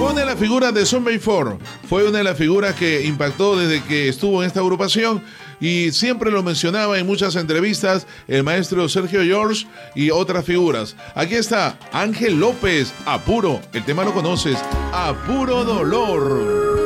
Fue una de las figuras de Son 24. Fue una de las figuras que impactó desde que estuvo en esta agrupación y siempre lo mencionaba en muchas entrevistas el maestro Sergio George y otras figuras. Aquí está Ángel López, Apuro. El tema lo conoces, A Puro Dolor.